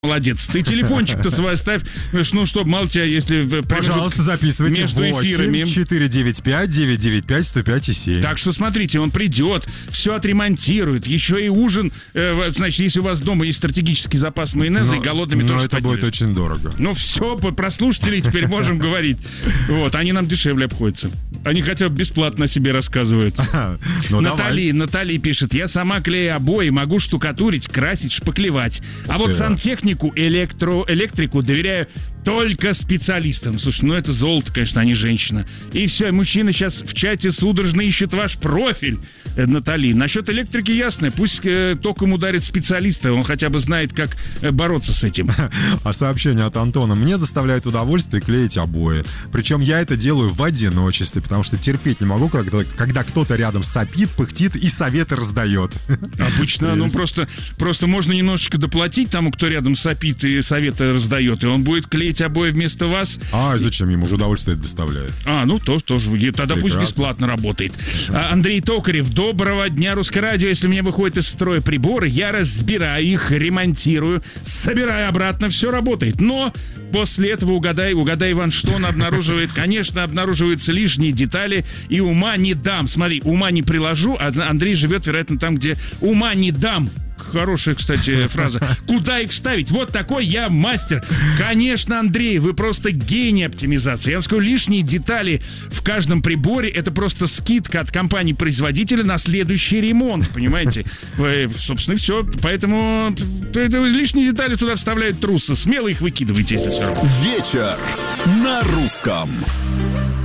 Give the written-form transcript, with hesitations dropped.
Молодец. Ты телефончик-то свой оставь. Ну, что, мало тебя, если... Пожалуйста, записывайте. Между эфирами. 8-495-995-105-7. Так что, смотрите, он придет, все отремонтирует. Еще и ужин. Значит, если у вас дома есть стратегический запас майонеза, и голодными тоже это будет очень дорого. Ну, все, про слушателей теперь можем говорить. Вот, они нам дешевле обходятся. Они хотя бы бесплатно о себе рассказывают. Наталья пишет: я сама клею обои, могу штукатурить, красить, шпаклевать. А вот сантехнику, электрику доверяю только специалистам. Слушай, ну это золото, конечно, а не женщина. И все, мужчины сейчас в чате судорожно ищут ваш профиль, Наталья. Насчет электрики ясно. Пусть током ударит специалиста, он хотя бы знает, как бороться с этим. А сообщение от Антона: мне доставляет удовольствие клеить обои. Причем я это делаю в одиночестве, потому что терпеть не могу, когда кто-то рядом сопит, пыхтит и советы раздает. Обычно, ну просто можно немножечко доплатить тому, кто рядом сопит и советы раздает, и он будет клеить обои вместо вас. А зачем? Ему же удовольствие это доставляет. Ну тоже. Тогда пусть бесплатно работает. Андрей Токарев: доброго дня, Русское радио. Если мне выходит из строя приборы, я разбираю их, ремонтирую, собираю обратно, все работает. Но после этого угадай, Иван, что он обнаруживает? Конечно, обнаруживаются лишние детали, и ума не дам. Смотри, ума не приложу, а Андрей живет, вероятно, там, где ума не дам. Хорошая, кстати, фраза. Куда их ставить? Вот такой я мастер. Конечно, Андрей, вы просто гений оптимизации. Я вам скажу, лишние детали в каждом приборе — это просто скидка от компании-производителя на следующий ремонт, понимаете? Собственно, все. Поэтому лишние детали туда вставляют трусы. Смело их выкидывайте, если все равно. Вечер на русском.